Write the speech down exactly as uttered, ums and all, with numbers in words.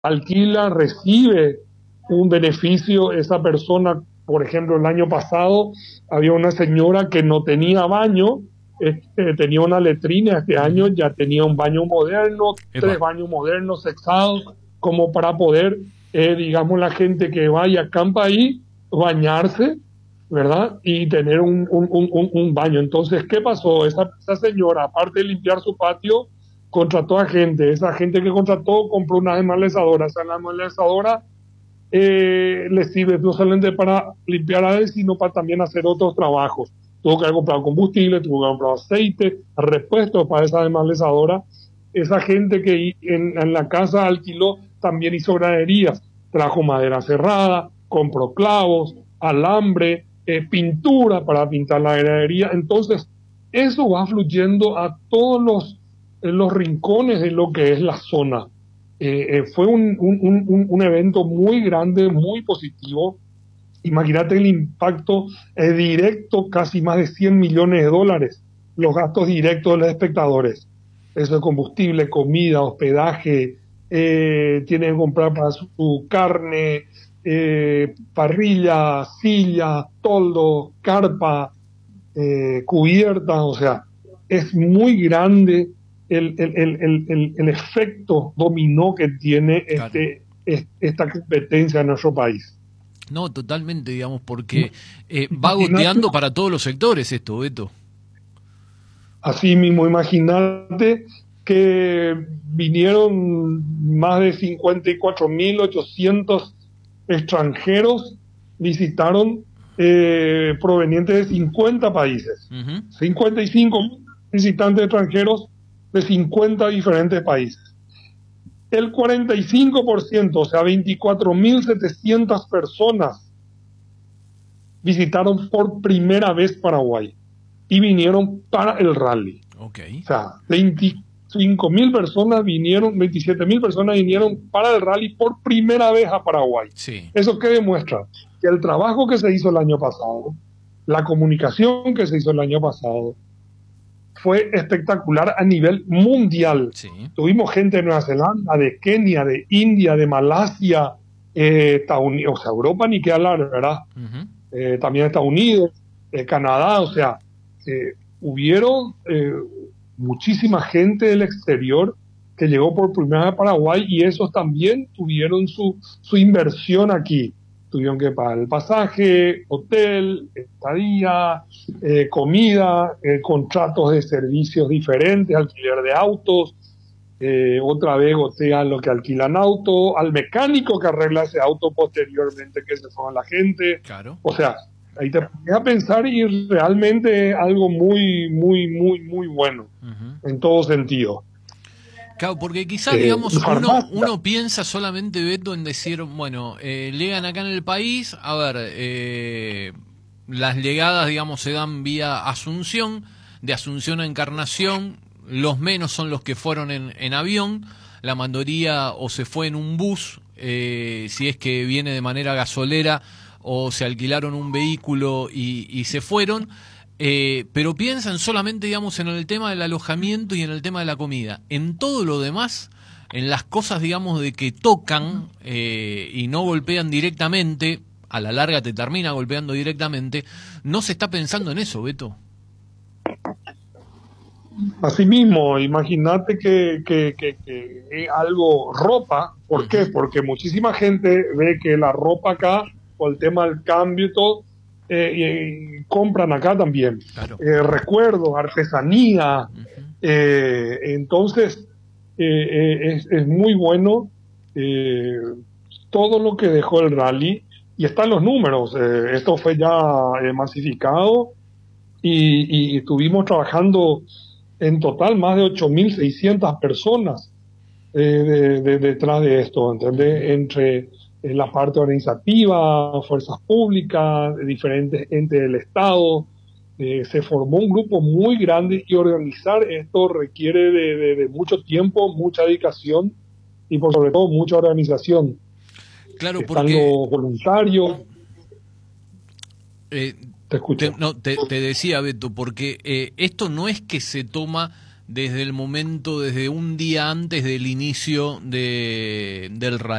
alquila, recibe un beneficio esa persona. Por ejemplo, el año pasado había una señora que no tenía baño, este, tenía una letrina. Este año ya tenía un baño moderno, Epa. tres baños modernos sexados, como para poder, eh, digamos, la gente que vaya, acampa ahí, bañarse, ¿verdad? Y tener un, un, un, un baño. Entonces, ¿qué pasó? Esa, esa señora, aparte de limpiar su patio, contrató a gente. Esa gente que contrató compró una desmalezadora. Esa desmalezadora eh, le sirve no solamente para limpiar a él, sino para también hacer otros trabajos. Tuvo que haber comprado combustible, tuvo que haber comprado aceite, repuestos para esa desmalezadora. Esa gente que en, en la casa alquiló también hizo granerías, trajo madera cerrada, compró clavos, alambre, eh, pintura para pintar la granería. Entonces, eso va fluyendo a todos los, eh, los rincones de lo que es la zona. Eh, eh, fue un, un, un, un evento muy grande, muy positivo. Imagínate el impacto eh, directo, casi más de cien millones de dólares, los gastos directos de los espectadores. Eso es combustible, comida, hospedaje, eh, tienen que comprar para su, su carne, eh, parrilla, silla, toldo, carpa, eh, cubierta. O sea, es muy grande el, el, el, el, el efecto dominó que tiene este, claro. esta competencia en nuestro país. No, totalmente, digamos, porque eh, va goteando para todos los sectores esto, Beto. Así mismo, imagínate que vinieron más de cincuenta y cuatro mil ochocientos extranjeros, visitaron eh, provenientes de cincuenta países, uh-huh. cincuenta y cinco visitantes extranjeros de cincuenta diferentes países. El cuarenta y cinco por ciento, o sea, veinticuatro mil setecientas personas visitaron por primera vez Paraguay y vinieron para el rally. Okay. O sea, veinticinco mil personas vinieron, veintisiete mil personas vinieron para el rally por primera vez a Paraguay. Sí. ¿Eso qué demuestra? Que el trabajo que se hizo el año pasado, la comunicación que se hizo el año pasado, fue espectacular a nivel mundial. Sí. Tuvimos gente de Nueva Zelanda, de Kenia, de India, de Malasia, eh, Estados Unidos, o sea, Europa ni qué hablar, ¿verdad? Uh-huh. Eh, también Estados Unidos, eh, Canadá, o sea, eh, hubieron eh, muchísima gente del exterior que llegó por primera vez a Paraguay, y esos también tuvieron su, su inversión aquí. Tuvieron que pagar el pasaje, hotel, estadía, eh, comida, eh, contratos de servicios diferentes, alquiler de autos, eh, otra vez gotean lo que alquilan auto, al mecánico que arregla ese auto posteriormente que se fue a la gente. Claro. O sea, ahí te pones a pensar y realmente algo muy, muy, muy, muy bueno, uh-huh. en todo sentido. Claro, porque quizás, eh, digamos, uno, uno piensa solamente, Beto, en decir, bueno, eh, llegan acá en el país, a ver, eh, las llegadas, digamos, se dan vía Asunción, de Asunción a Encarnación, los menos son los que fueron en, en avión, la mayoría o se fue en un bus, eh, si es que viene de manera gasolera, o se alquilaron un vehículo y, y se fueron. Eh, pero piensan solamente, digamos, en el tema del alojamiento y en el tema de la comida. En todo lo demás, en las cosas, digamos, de que tocan eh, y no golpean directamente, a la larga te termina golpeando directamente, no se está pensando en eso, Beto. Así mismo, imagínate que, que, que, que algo, ropa, ¿por uh-huh. qué? Porque muchísima gente ve que la ropa acá, por el tema del cambio y todo, Eh, y compran acá también. Claro. eh, recuerdos, artesanía. Uh-huh. eh, entonces eh, eh, es, es muy bueno eh, todo lo que dejó el rally, y están los números. Eh, esto fue ya eh, masificado y, y estuvimos trabajando en total más de ocho mil seiscientas personas eh, de, de, detrás de esto, ¿entendés? Entre en la parte organizativa, fuerzas públicas, diferentes entes del Estado. Eh, se formó un grupo muy grande, y organizar esto requiere de, de, de mucho tiempo, mucha dedicación y por sobre todo mucha organización. Claro, Están porque los voluntarios. Eh, te escucho. Te, no, te, te decía, Beto, porque eh, esto no es que se toma desde el momento, desde un día antes del inicio de, del rally.